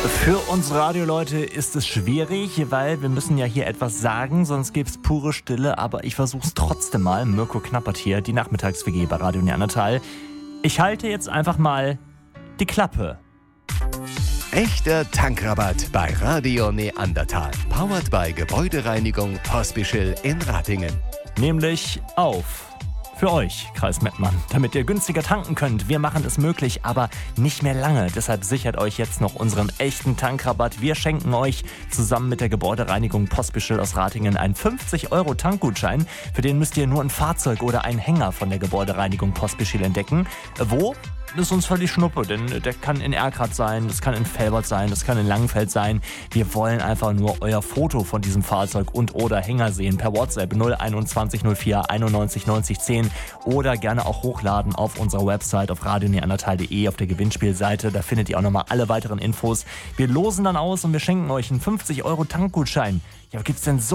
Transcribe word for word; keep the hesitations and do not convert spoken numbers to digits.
Für uns Radioleute ist es schwierig, weil wir müssen ja hier etwas sagen, sonst gäbe es pure Stille. Aber ich versuche es trotzdem mal. Mirko Knappert hier, die Nachmittags-W G bei Radio Neandertal. Ich halte jetzt einfach mal die Klappe. Echter Tankrabatt bei Radio Neandertal. Powered by Gebäudereinigung Pospischl in Ratingen. Nämlich auf für euch, Kreis Mettmann, damit ihr günstiger tanken könnt. Wir machen es möglich, aber nicht mehr lange. Deshalb sichert euch jetzt noch unseren echten Tankrabatt. Wir schenken euch zusammen mit der Gebäudereinigung Pospischl aus Ratingen einen fünfzig Euro Tankgutschein. Für den müsst ihr nur ein Fahrzeug oder einen Hänger von der Gebäudereinigung Pospischl entdecken. Wo? Das ist uns völlig Schnuppe, denn der kann in Erkrath sein, das kann in Velbert sein, das kann in Langenfeld sein. Wir wollen einfach nur euer Foto von diesem Fahrzeug und oder Hänger sehen per WhatsApp null einundzwanzig null vier einundneunzig neunzig zehn oder gerne auch hochladen auf unserer Website auf radioneandertal punkt de auf der Gewinnspielseite. Da findet ihr auch nochmal alle weiteren Infos. Wir losen dann aus und wir schenken euch einen fünfzig Euro Tankgutschein. Ja, was gibt's denn so